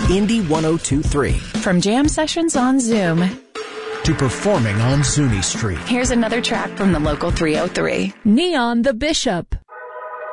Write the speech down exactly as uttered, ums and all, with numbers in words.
Indy one oh two point three. From jam sessions on Zoom to performing on Zuni Street. Here's another track from the local three oh three. Neon the Bishop.